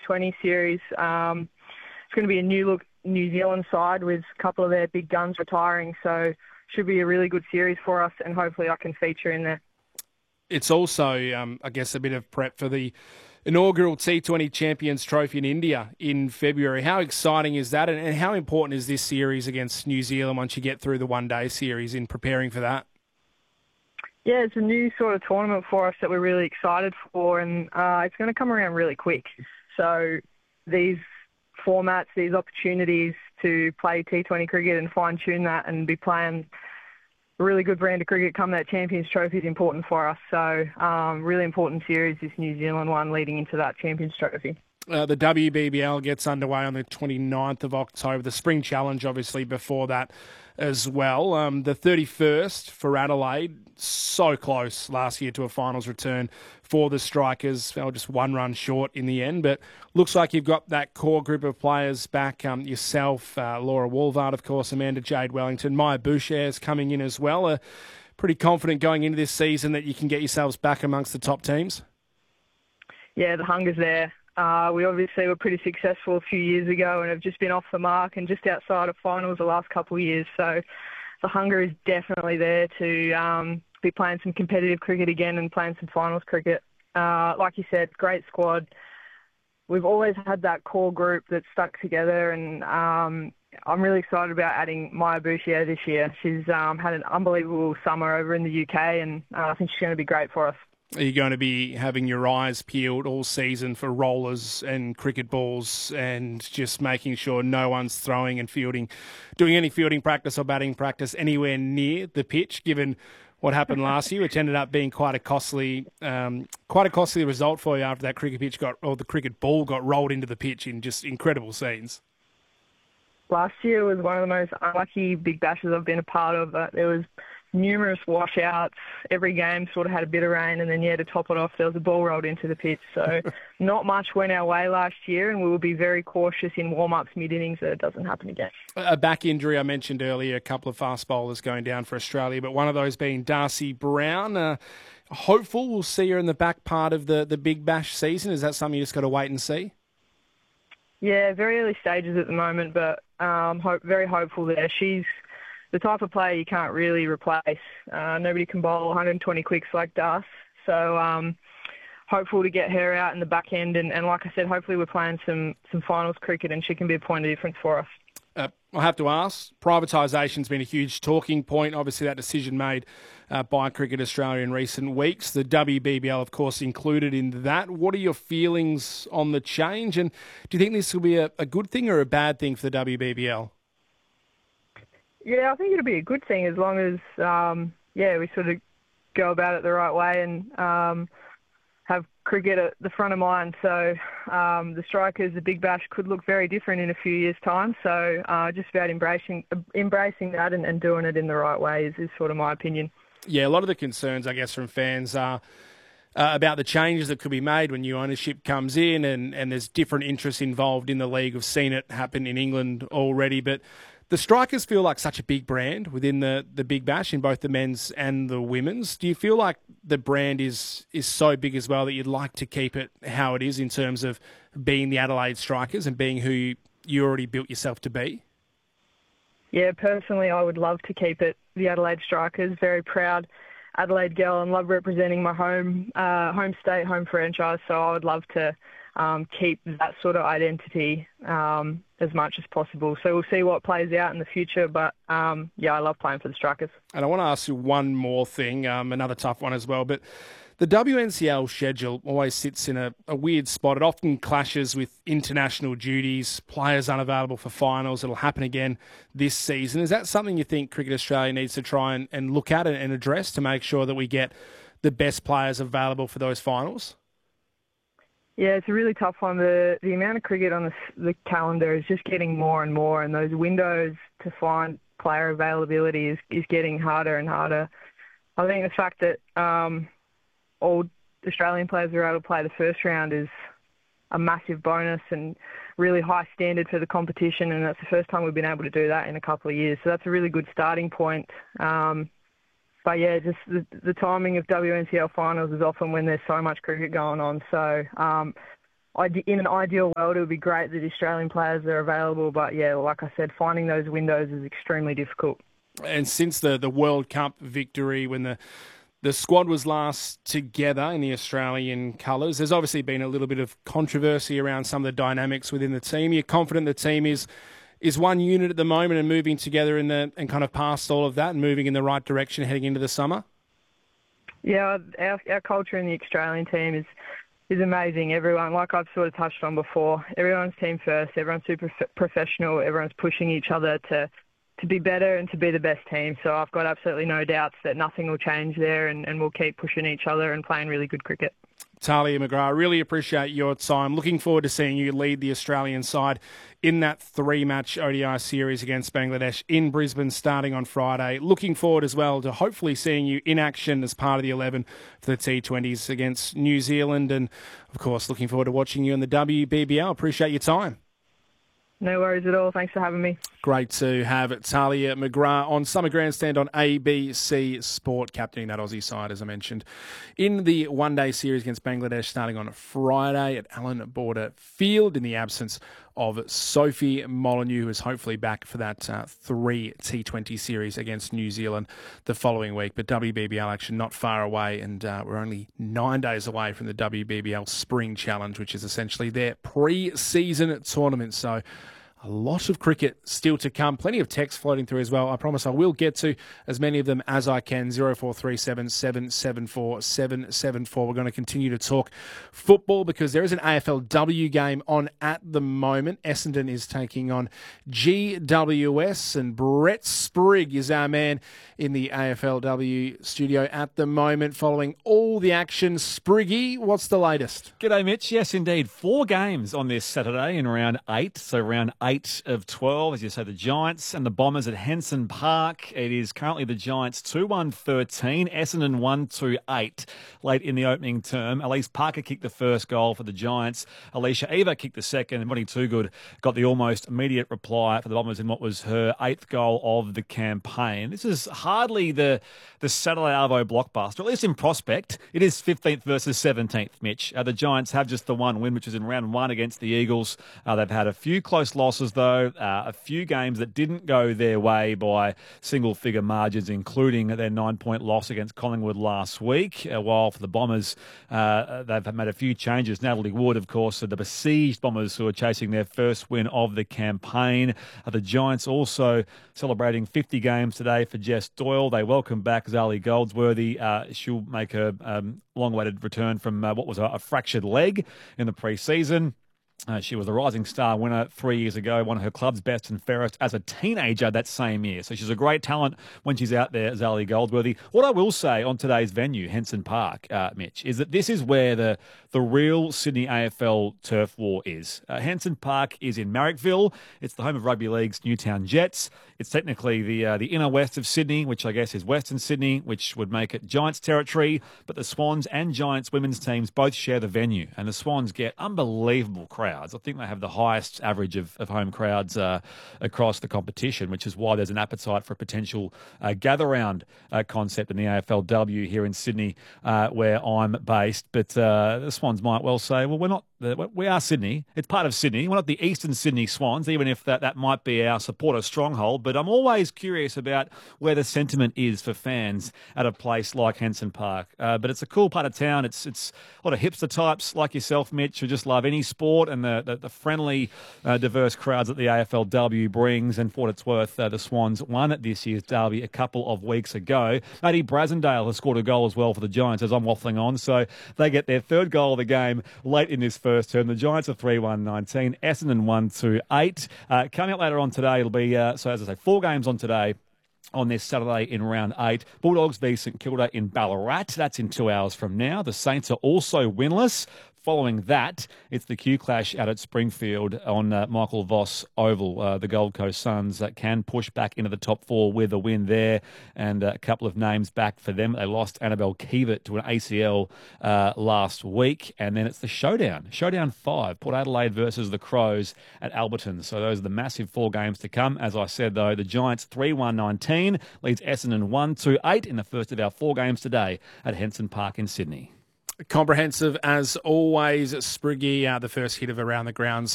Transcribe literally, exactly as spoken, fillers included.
twenty series. Um, it's going to be a new look New Zealand side with a couple of their big guns retiring, so should be a really good series for us, and hopefully I can feature in there. It's also, um, I guess, a bit of prep for the inaugural T twenty Champions Trophy in India in February. How exciting is that, and, and how important is this series against New Zealand once you get through the one-day series in preparing for that? Yeah, it's a new sort of tournament for us that we're really excited for, and uh, it's going to come around really quick. So these formats, these opportunities to play T twenty cricket and fine-tune that and be playing a really good brand of cricket come that Champions Trophy is important for us. So um, really important series, this New Zealand one leading into that Champions Trophy. Uh, the W B B L gets underway on the twenty-ninth of October. The Spring Challenge, obviously, before that as well. Um, the thirty-first for Adelaide, so close last year to a finals return for the Strikers. They were just one run short in the end, but looks like you've got that core group of players back. Um, yourself, uh, Laura Woolvard, of course, Amanda Jade Wellington, Maya Boucher's coming in as well. Uh, pretty confident going into this season that you can get yourselves back amongst the top teams? Yeah, the hunger's there. Uh, we obviously were pretty successful a few years ago and have just been off the mark and just outside of finals the last couple of years. So the hunger is definitely there to um, be playing some competitive cricket again and playing some finals cricket. Uh, like you said, great squad. We've always had that core group that's stuck together, and um, I'm really excited about adding Maya Boucher this year. She's um, had an unbelievable summer over in the U K, and uh, I think she's going to be great for us. Are you going to be having your eyes peeled all season for rollers and cricket balls and just making sure no one's throwing and fielding, doing any fielding practice or batting practice anywhere near the pitch, given what happened last year, which ended up being quite a costly, um, quite a costly result for you after that cricket pitch got, or the cricket ball got rolled into the pitch in just incredible scenes? Last year was one of the most unlucky big bashes I've been a part of. But there was numerous washouts. Every game sort of had a bit of rain, and then, yeah, to top it off, there was a ball rolled into the pitch. So not much went our way last year, and we will be very cautious in warm-ups mid-innings that it doesn't happen again. A back injury I mentioned earlier, a couple of fast bowlers going down for Australia, but one of those being Darcy Brown. Uh, hopeful we'll see her in the back part of the, the Big Bash season. Is that something you just got to wait and see? Yeah, very early stages at the moment, but um, hope, very hopeful there. She's the type of player you can't really replace. Uh, nobody can bowl one hundred twenty quicks like Darce. So um, hopeful to get her out in the back end. And, and like I said, hopefully we're playing some, some finals cricket and she can be a point of difference for us. Uh, I have to ask, privatisation's been a huge talking point. Obviously, that decision made uh, by Cricket Australia in recent weeks. The W B B L, of course, included in that. What are your feelings on the change? And do you think this will be a, a good thing or a bad thing for the W B B L? Yeah, I think it'll be a good thing as long as, um, yeah, we sort of go about it the right way and um, have cricket at the front of mind. So um, the Strikers, the Big Bash, could look very different in a few years' time. So uh, just about embracing embracing that and, and doing it in the right way is, is sort of my opinion. Yeah, a lot of the concerns, I guess, from fans are uh, about the changes that could be made when new ownership comes in, and, and there's different interests involved in the league. We've seen it happen in England already, but the Strikers feel like such a big brand within the, the Big Bash in both the men's and the women's. Do you feel like the brand is is so big as well that you'd like to keep it how it is in terms of being the Adelaide Strikers and being who you, you already built yourself to be? Yeah, personally, I would love to keep it the Adelaide Strikers. Very proud Adelaide girl and love representing my home uh, home state, home franchise. So I would love to um, keep that sort of identity um, as much as possible. So we'll see what plays out in the future. But um, yeah, I love playing for the Strikers. And I want to ask you one more thing, um, another tough one as well. But the W N C L schedule always sits in a, a weird spot. It often clashes with international duties, players unavailable for finals. It'll happen again this season. Is that something you think Cricket Australia needs to try and, and look at and address to make sure that we get the best players available for those finals? Yeah, it's a really tough one. The the amount of cricket on the, the calendar is just getting more and more, and those windows to find player availability is, is getting harder and harder. I think the fact that um, all Australian players are able to play the first round is a massive bonus and really high standard for the competition, and that's the first time we've been able to do that in a couple of years. So that's a really good starting point. Um, But yeah, just the, the timing of W N C L finals is often when there's so much cricket going on. So um, ide- in an ideal world, it would be great that Australian players are available. But yeah, like I said, finding those windows is extremely difficult. And since the, the World Cup victory, when the the squad was last together in the Australian colours, there's obviously been a little bit of controversy around some of the dynamics within the team. You're confident the team is is one unit at the moment and moving together in the and kind of past all of that and moving in the right direction heading into the summer? Yeah, our, our culture in the Australian team is is amazing. Everyone, like I've sort of touched on before, everyone's team first. Everyone's super professional. Everyone's pushing each other to to be better and to be the best team. So I've got absolutely no doubts that nothing will change there, and, and we'll keep pushing each other and playing really good cricket. Tahlia McGrath, really appreciate your time. Looking forward to seeing you lead the Australian side in that three-match O D I series against Bangladesh in Brisbane starting on Friday. Looking forward as well to hopefully seeing you in action as part of the eleven for the T twenties against New Zealand. And, of course, looking forward to watching you in the W B B L. Appreciate your time. No worries at all. Thanks for having me. Great to have Tahlia McGrath on Summer Grandstand on A B C Sport, captaining that Aussie side, as I mentioned, in the one-day series against Bangladesh starting on Friday at Allan Border Field in the absence of Sophie Molyneux, who is hopefully back for that uh, three T twenty series against New Zealand the following week. But W B B L action not far away, and uh, we're only nine days away from the W B B L Spring Challenge, which is essentially their pre-season tournament. So a lot of cricket still to come. Plenty of text floating through as well. I promise I will get to as many of them as I can. zero four three seven, seven seven four, seven seven four. We're going to continue to talk football because there is an A F L W game on at the moment. Essendon is taking on G W S, and Brett Sprigg is our man in the A F L W studio at the moment following all the action. Spriggy, what's the latest? G'day, Mitch. Yes, indeed. Four games on this Saturday in round eight. So round eight of twelve, as you say, the Giants and the Bombers at Henson Park. It is currently the Giants two one thirteen, Essendon one two eight late in the opening term. Elise Parker kicked the first goal for the Giants. Alicia Eva kicked the second, and Bonnie Toogood got the almost immediate reply for the Bombers in what was her eighth goal of the campaign. This is hardly the, the Saturday Arvo blockbuster, at least in prospect. It is fifteenth versus seventeenth, Mitch. Uh, the Giants have just the one win, which was in round one against the Eagles. Uh, they've had a few close losses, though, uh, a few games that didn't go their way by single-figure margins, including their nine-point loss against Collingwood last week. Uh, while for the Bombers, uh, they've made a few changes. Natalie Wood, of course, are the besieged Bombers who are chasing their first win of the campaign. Uh, the Giants also celebrating fifty games today for Jess Doyle. They welcome back Zali Goldsworthy. Uh, she'll make a um, long-awaited return from uh, what was a, a fractured leg in the pre-season. Uh, she was a Rising Star winner three years ago, one of her club's best and fairest as a teenager that same year. So she's a great talent when she's out there, Zali Goldsworthy. What I will say on today's venue, Henson Park, uh, Mitch, is that this is where the, the real Sydney A F L turf war is. Uh, Henson Park is in Marrickville. It's the home of Rugby League's Newtown Jets. It's technically the uh, the inner west of Sydney, which I guess is Western Sydney, which would make it Giants territory. But the Swans and Giants women's teams both share the venue, and the Swans get unbelievable crowds. I think they have the highest average of, of home crowds uh, across the competition, which is why there's an appetite for a potential uh, gather-round uh, concept in the A F L W here in Sydney, uh, where I'm based. But uh, the Swans might well say, well, we're not, we are Sydney. It's part of Sydney. We're not the Eastern Sydney Swans, even if that, that might be our supporter stronghold. But I'm always curious about where the sentiment is for fans at a place like Henson Park. Uh, but it's a cool part of town. It's it's a lot of hipster types like yourself, Mitch, who just love any sport and the, the, the friendly, uh, diverse crowds that the A F L W brings. And for what it's worth, uh, the Swans won at this year's derby a couple of weeks ago. Matty Brasendale has scored a goal as well for the Giants, as I'm waffling on. So they get their third goal of the game late in this first term. The Giants are three one nineteen, Essendon one two eight. Uh, coming up later on today, it'll be, uh, so as I say, four games on today. On this Saturday in round eight, Bulldogs v St Kilda in Ballarat. That's in two hours from now. The Saints are also winless. Following that, it's the Q Clash out at Springfield on uh, Michael Voss Oval. Uh, the Gold Coast Suns uh, can push back into the top four with a win there, and uh, a couple of names back for them. They lost Annabelle Kiewit to an A C L uh, last week, and then it's the Showdown. Showdown five, Port Adelaide versus the Crows at Alberton. So those are the massive four games to come. As I said, though, the Giants three one nineteen leads Essendon one two eight in the first of our four games today at Henson Park in Sydney. Comprehensive as always, Spriggy, uh, the first hit of Around the Grounds